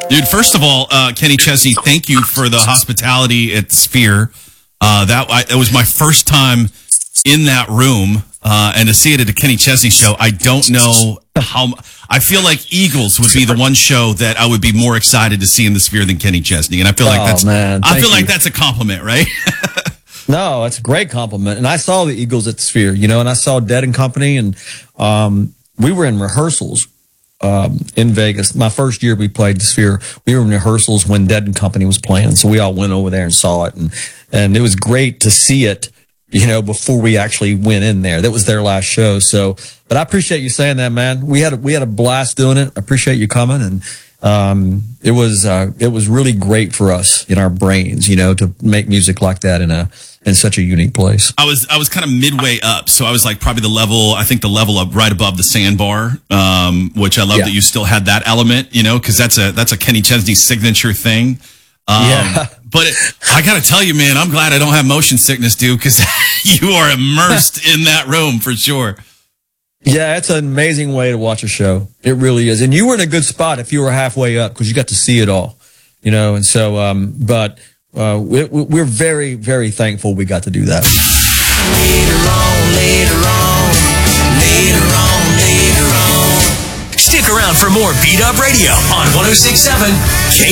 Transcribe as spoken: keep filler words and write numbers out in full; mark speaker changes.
Speaker 1: Dude, first of all, uh, Kenny Chesney, thank you for the hospitality at Sphere. Uh, that I, it was my first time in that room, uh, and to see it at a Kenny Chesney show, I don't know how. I feel like Eagles would be the one show that I would be more excited to see in the Sphere than Kenny Chesney, and I feel like
Speaker 2: Oh,
Speaker 1: that's
Speaker 2: man,
Speaker 1: I
Speaker 2: thank
Speaker 1: feel like
Speaker 2: you.
Speaker 1: that's a compliment, right?
Speaker 2: No, it's a great compliment. And I saw the Eagles at the Sphere, you know, and I saw Dead and Company, and um, we were in rehearsals um, in Vegas. My first year we played the Sphere, we were in rehearsals when Dead and Company was playing. So we all went over there and saw it, and and it was great to see it, you know, before we actually went in there. That was their last show. So, but I appreciate you saying that, man. We had a, we had a blast doing it. I appreciate you coming, and um, it was uh, it was really great for us in our brains, you know, to make music like that in a in such a unique place.
Speaker 1: I was I was kind of midway up, so I was like probably the level I think the level up right above the sandbar, um, which I love
Speaker 2: Yeah.
Speaker 1: that you still had that element, you know, because that's a that's a Kenny Chesney signature thing. Um,
Speaker 2: Yeah.
Speaker 1: But it, I got to tell you, man, I'm glad I don't have motion sickness, dude, because you are immersed in that room for sure.
Speaker 2: Yeah, it's an amazing way to watch a show. It really is. And you were in a good spot if you were halfway up because you got to see it all, you know. And so, um, but uh, we, we're very, very thankful we got to do that.
Speaker 3: Later on, later on, later on, later on. Stick around for more Beat Up Radio on one oh six point seven K